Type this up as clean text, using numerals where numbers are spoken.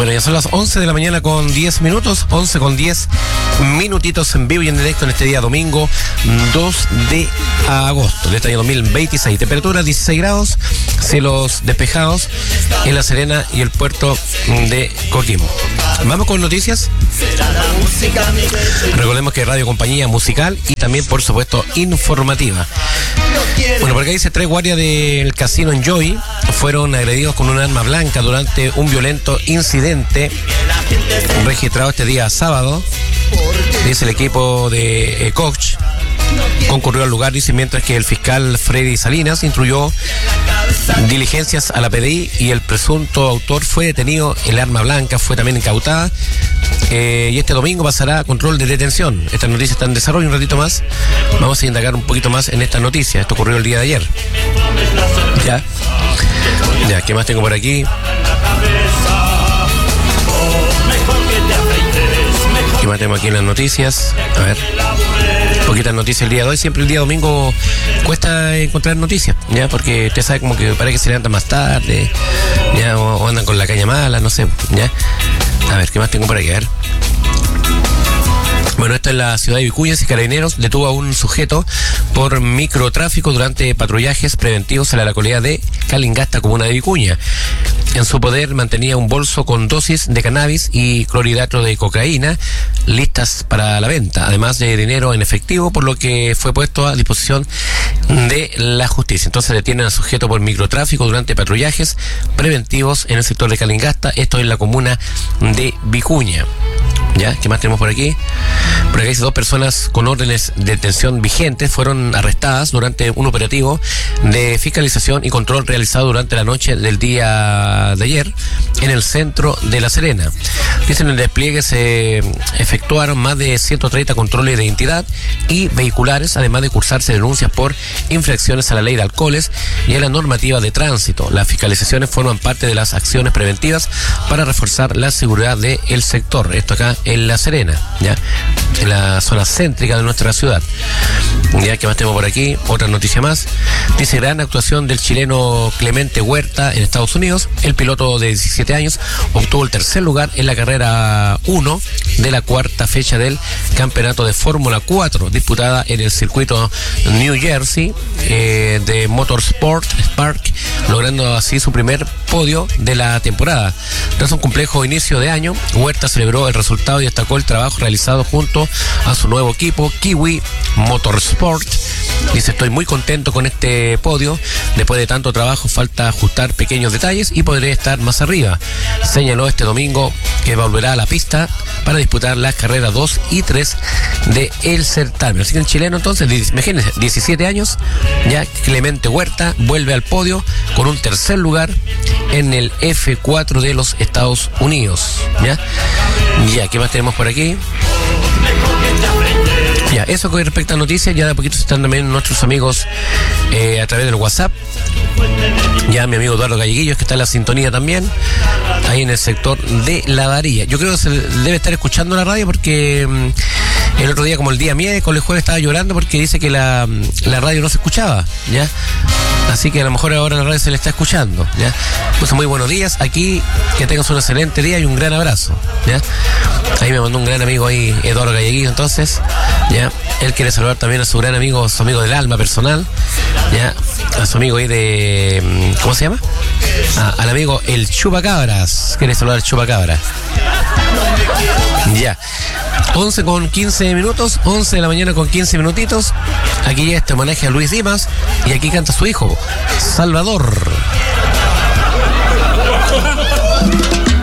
Bueno, ya son las 11 de la mañana con 10 minutos, 11 con 10 minutitos en vivo y en directo en este día domingo 2 de agosto de este año 2026. Temperatura 16 grados, cielos despejados en La Serena y el puerto de Coquimbo. Vamos con noticias. Recordemos que Radio Compañía musical y también, por supuesto, informativa. Bueno, por acá dice 3 guardias del casino Enjoy fueron agredidos con un arma blanca durante un violento incidente registrado este día sábado. Dice el equipo de Coach concurrió al lugar, dice, mientras que el fiscal Freddy Salinas instruyó diligencias a la PDI y el presunto autor fue detenido. El arma blanca fue también incautada y este domingo pasará a control de detención. Esta noticia está en desarrollo. Un ratito más vamos a indagar un poquito más en esta noticia. Esto ocurrió el día de ayer. Ya, ¿qué más tengo por aquí? ¿Qué más tengo aquí en las noticias? A ver, poquitas noticias el día de hoy. Siempre el día domingo cuesta encontrar noticias, ya, porque usted sabe como que parece que se levantan más tarde, ya, o andan con la caña mala, no sé, ya. A ver, ¿qué más tengo por aquí? A ver. Bueno, esto es la ciudad de Vicuña. Y Carabineros detuvo a un sujeto por microtráfico durante patrullajes preventivos en la localidad de Calingasta, comuna de Vicuña. En su poder mantenía un bolso con dosis de cannabis y clorhidrato de cocaína listas para la venta, además de dinero en efectivo, por lo que fue puesto a disposición de la justicia. Entonces detienen al sujeto por microtráfico durante patrullajes preventivos en el sector de Calingasta, esto en la comuna de Vicuña. ¿Ya? ¿Qué más tenemos por aquí? Por acá dice 2 personas con órdenes de detención vigentes fueron arrestadas durante un operativo de fiscalización y control realizado durante la noche del día de ayer en el centro de La Serena. Dicen en el despliegue se efectuaron más de 130 controles de identidad y vehiculares, además de cursarse denuncias por infracciones a la ley de alcoholes y a la normativa de tránsito. Las fiscalizaciones forman parte de las acciones preventivas para reforzar la seguridad del sector. Esto acá en La Serena, ya, en la zona céntrica de nuestra ciudad. Ya, ¿qué más tenemos por aquí? Otra noticia más. Dice: gran actuación del chileno Clemente Huerta en Estados Unidos. El piloto de 17 años obtuvo el tercer lugar en la carrera 1 de la 4ª fecha del campeonato de Fórmula 4 disputada en el circuito New Jersey de Motorsport Park, logrando así su primer podio de la temporada. Tras un complejo inicio de año, Huerta celebró el resultado y destacó el trabajo realizado junto a su nuevo equipo, Kiwi Motorsport. Dice: estoy muy contento con este podio. Después de tanto trabajo, falta ajustar pequeños detalles y podré estar más arriba. Señaló este domingo que volverá a la pista para disputar las carreras 2 y 3 de el certamen. Así que el chileno, entonces, imagínense, 17 años, ya Clemente Huerta vuelve al podio con un tercer lugar en el F4 de los Estados Unidos. Ya, ¿qué más tenemos por aquí? Ya, eso con respecto a noticias. Ya de a poquito están también nuestros amigos a través del WhatsApp. Ya mi amigo Eduardo Galleguillos, que está en la sintonía también, ahí en el sector de La Varilla. Yo creo que se debe estar escuchando la radio porque el otro día, como el día miércoles, jueves, estaba llorando porque dice que la radio no se escuchaba, ¿ya? Así que a lo mejor ahora la radio se le está escuchando, ¿ya? Pues muy buenos días, aquí, que tengas un excelente día y un gran abrazo, ¿ya? Ahí me mandó un gran amigo ahí, Eduardo Galleguillo, entonces, ¿ya? Él quiere saludar también a su gran amigo, su amigo del alma personal, ¿ya? A su amigo ahí de, ¿cómo se llama? Al amigo el Chupacabras, quiere saludar al Chupacabras. Ya, 11 con 15 minutos, 11 de la mañana con 15 minutitos. Aquí ya este homenaje a Luis Dimas y aquí canta su hijo, Salvador.